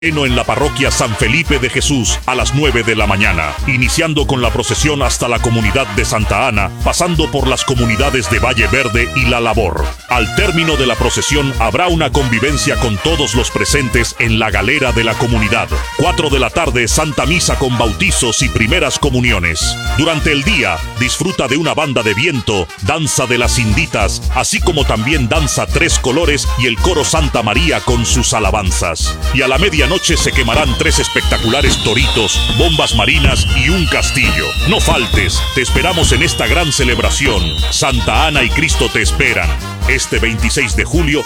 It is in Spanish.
En la parroquia San Felipe de Jesús a las 9 de la mañana, iniciando con la procesión hasta la comunidad de Santa Ana, pasando por las comunidades de Valle Verde y La Labor. Al término de la procesión habrá una convivencia con todos los presentes en la galera de la comunidad. 4 de la tarde, Santa Misa con bautizos y primeras comuniones. Durante el día, disfruta de una banda de viento, danza de las inditas, así como también danza Tres Colores y el coro Santa María con sus alabanzas. Y a la medianoche se quemarán 3 espectaculares toritos, bombas marinas y un castillo. No faltes, te esperamos en esta gran celebración. Santa Ana y Cristo te esperan. Este 26 de julio